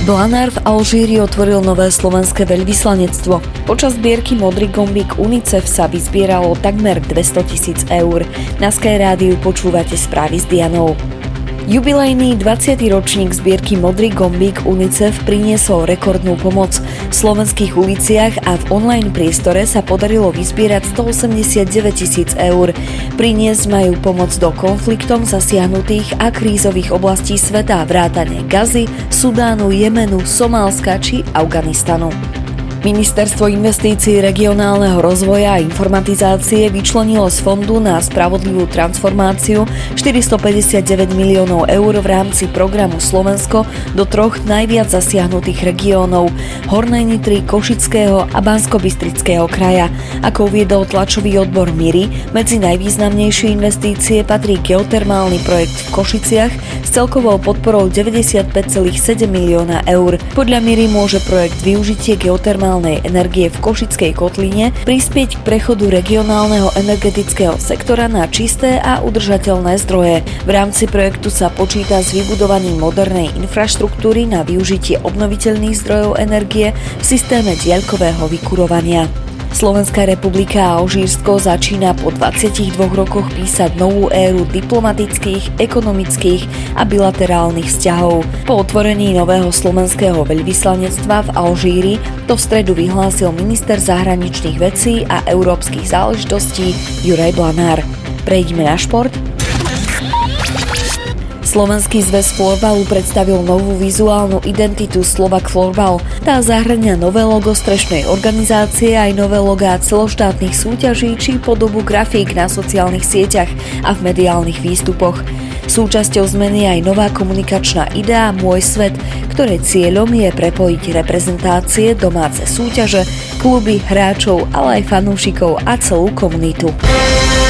Blanár v Alžíri otvoril nové slovenské veľvyslanectvo. Počas zbierky Modrý gombík UNICEF sa vyzbieralo takmer 200 000 eur. Na Sky rádiu počúvate správy s Dianou. Jubilejný 20. ročník zbierky Modrý gombík UNICEF priniesol rekordnú pomoc. V slovenských uliciach a v online priestore sa podarilo vyzbierať 189 000 eur. Priniesť majú pomoc do konfliktom zasiahnutých a krízových oblastí sveta vrátane Gazy, Sudánu, Jemenu, Somálska či Afganistanu. Ministerstvo investícií, regionálneho rozvoja a informatizácie vyčlenilo z Fondu na spravodlivú transformáciu 459 miliónov eur v rámci programu Slovensko do troch najviac zasiahnutých regiónov Hornej Nitry, Košického a Banskobystrického kraja. Ako uviedol tlačový odbor MIRI, medzi najvýznamnejšie investície patrí geotermálny projekt v Košiciach s celkovou podporou 95,7 milióna eur. Podľa MIRI môže projekt využitie geotermálnej energie v Košickej kotline prispieť k prechodu regionálneho energetického sektora na čisté a udržateľné zdroje. V rámci projektu sa počíta s vybudovaním modernej infraštruktúry na využitie obnoviteľných zdrojov energie v systéme diaľkového vykurovania. Slovenská republika a Alžírsko začína po 22 rokoch písať novú éru diplomatických, ekonomických a bilaterálnych vzťahov. Po otvorení nového slovenského veľvyslanectva v Alžíri to v stredu vyhlásil minister zahraničných vecí a európskych záležitostí Juraj Blanár. Prejdime na šport. Slovenský zväz florbalu predstavil novú vizuálnu identitu Slovak Florbal. Tá zahŕňa nové logo strešnej organizácie aj nové logá celoštátnych súťaží či podobu grafík na sociálnych sieťach a v mediálnych výstupoch. Súčasťou zmeny je aj nová komunikačná idea Môj svet, ktorej cieľom je prepojiť reprezentácie, domáce súťaže, kluby, hráčov, ale aj fanúšikov a celú komunitu.